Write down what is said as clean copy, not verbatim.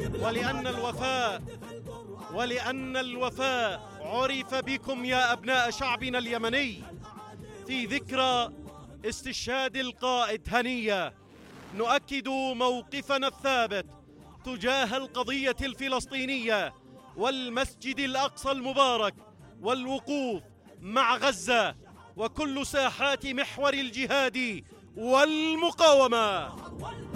ولأن الوفاء عرف بكم يا أبناء شعبنا اليمني. في ذكرى استشهاد القائد هنية نؤكد موقفنا الثابت تجاه القضية الفلسطينية والمسجد الأقصى المبارك والوقوف مع غزة وكل ساحات محور الجهاد والمقاومة.